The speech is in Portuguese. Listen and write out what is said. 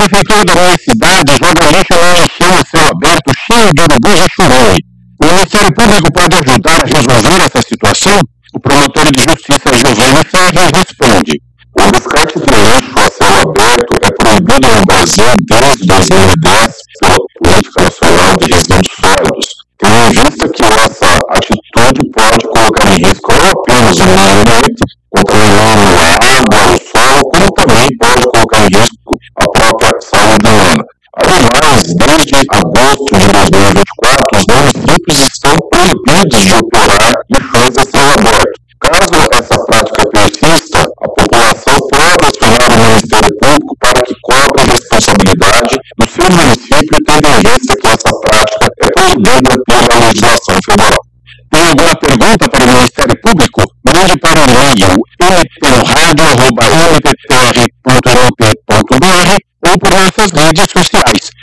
prefeitura da minha cidade joga lixo lá no chão a céu aberto, cheio de urubus e churume. O Ministério Público pode ajudar a resolver essa situação? O promotor de justiça Giovanni Ferri responde: o descarte de lixo a céu aberto é proibido no Brasil desde 2010 pela Política Nacional de Resíduos Sólidos, tendo em vista que essa atitude pode colocar em risco não apenas o meio ambiente, contaminando a água, o solo, como também pode colocar em risco a própria saúde humana. Ademais, desde agosto de 2024, os municípios estão proibidos de operar lixões a céu aberto. Caso essa prática persista, a população pode acionar o Ministério Público para que cobre a responsabilidade do seu município, tendo em vista que essa prática é proibida pela legislação federal. Tem alguma pergunta para o Ministério Público? Mande para o e-mail mpnoradio@mptr.mp.br ou por nossas redes sociais.